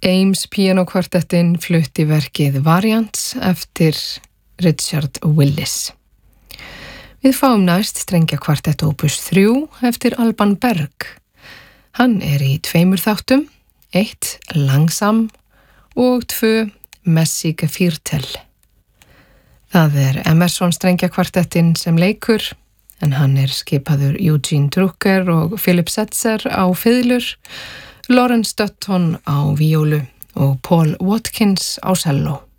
Ames píanókvartettin flutti verkið Variants eftir Richard Willis. Við fáum næst strengjakvartett opus 3 eftir Alban Berg. Hann í 2 þáttum, 1 langsam og 2 messige Viertel. Það Emerson strengjakvartettin sem leikur, en hann skipaður Eugene Drucker og Philip Setzer á fiðlur, Lawrence Dutton á víólu og Paul Watkins á selló.